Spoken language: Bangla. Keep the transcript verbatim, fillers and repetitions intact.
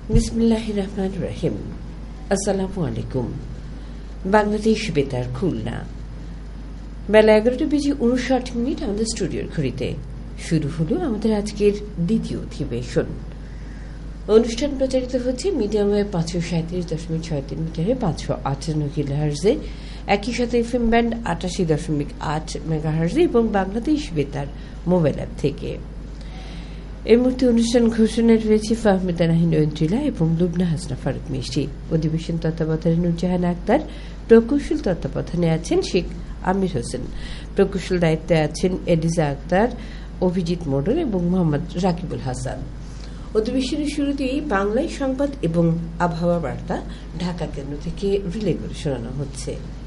বিসমিল্লাহির রহমানির রহিম। আসসালামু আলাইকুম। বাংলাদেশ বেতার খুলনা, বেলা এগারোটা বেজে উনষাট মিনিট আমাদের স্টুডিওর ঘড়িতে। শুরু হলো আমাদের আজকের দ্বিতীয় অধিবেশন। অনুষ্ঠান প্রচারিত হচ্ছে মিডিয়াম ওয়েভ পাঁচশো সাঁত্রিশ দশমিক ছয় তিন মিটারে পাঁচশো আটান্ন কিলোহার্জে, একই সাথে এফ এম ব্যান্ড আটাশি দশমিক আট মেগাহার্জে এবং বাংলাদেশ বেতার মোবাইল অ্যাপ থেকে। এই মুহূর্তে অনুষ্ঠান ঘোষণায় রয়েছে ফাহমিদা নাহিন ঐন্দ্রিলা এবং লুবনা হাসনা ফারুক মিষ্টি। অধিবেশন তত্ত্বাবধানে নুরজাহান আক্তার, প্রকৌশল তত্ত্বাবধানে আছেন শেখ আমির হোসেন, প্রকৌশল দায়িত্বে আছেন এডিজা আক্তার, অভিজিৎ মোডল এবং মোহাম্মদ রাকিবুল হাসান। অধিবেশনের শুরুতেই বাংলায় সংবাদ এবং আবহাওয়া বার্তা ঢাকা কেন্দ্র থেকে রিলে করে শোনানো হচ্ছে।